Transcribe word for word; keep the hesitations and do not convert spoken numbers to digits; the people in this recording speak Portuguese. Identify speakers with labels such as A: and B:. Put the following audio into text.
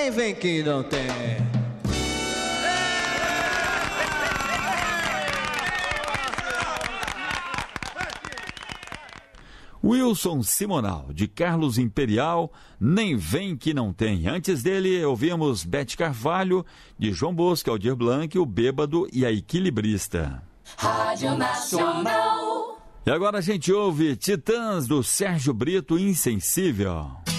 A: nem vem que não tem.
B: Wilson Simonal, de Carlos Imperial, Nem Vem Que Não Tem. Antes dele, ouvimos Bete Carvalho, de João Bosco, Aldir Blanc, O Bêbado e a Equilibrista.
C: Rádio Nacional.
B: E agora a gente ouve Titãs, do Sérgio Brito, Insensível.